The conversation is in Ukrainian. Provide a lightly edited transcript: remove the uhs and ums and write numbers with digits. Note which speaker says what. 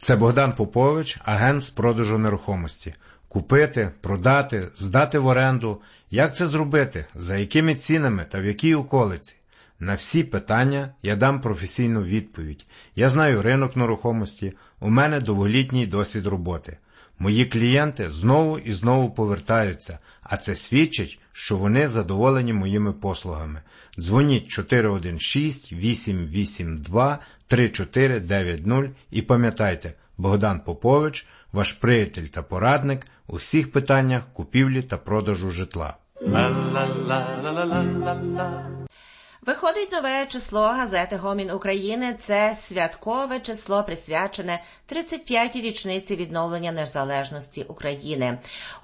Speaker 1: Це Богдан Попович, агент з продажу нерухомості. Купити, продати, здати в оренду. Як це зробити? За якими цінами та в якій околиці? На всі питання я дам професійну відповідь. Я знаю ринок нерухомості, у мене довголітній досвід роботи. Мої клієнти знову і знову повертаються, а це свідчить, що вони задоволені моїми послугами. Дзвоніть 416-882-3490 і пам'ятайте, Богдан Попович – ваш приятель та порадник у всіх питаннях купівлі та продажу житла.
Speaker 2: Виходить нове число газети «Гомін України». Це святкове число, присвячене 35-й річниці відновлення незалежності України.